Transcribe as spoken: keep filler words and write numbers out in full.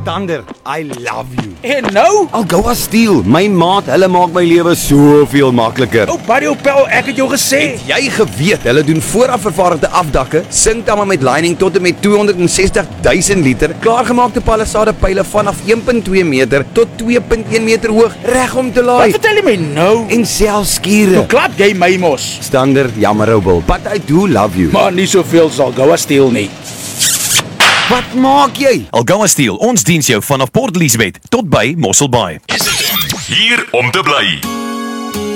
Thunder, I love you. En nou? Algoa Steel, my maat, hulle maak my lewe soveel makliker. Ou Barry Opel, ek het jou gesê. Het jy geweet, hulle doen vooraf vervaardigde afdakke, sinkdamme met lining tot en met tweehonderdsestig duisend liter, klaargemaakte palisade pyle vanaf een komma twee meter tot twee komma een meter hoog, reg om te laai. Wat vertel jy my nou? En selfs skure. Hoe klap jy my mos? Standard, jammer ou Bill, but I do love you. Maar nie soveel sal Algoa Steel nie. Wat maak jy? Algoa Steel, ons diens jou vanaf Port Elizabeth tot by Mossel Bay. Hier om te bly.